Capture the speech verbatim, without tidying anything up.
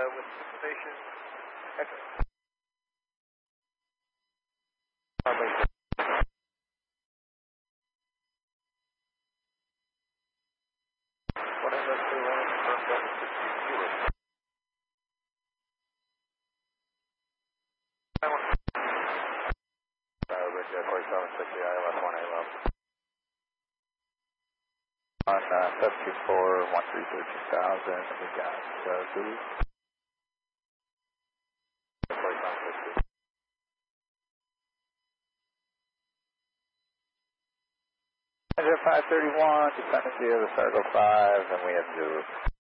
Uh, with station, echo. One of those two, one confirmed double sixty zero. Uh, Richard, forty-seven sixty, I L S one A level. On uh, seven two four, one three three two thousand, we got uh, Zulu. forty-seven sixty. five thirty-one, dependency of the Sargo five, and we have Zulu.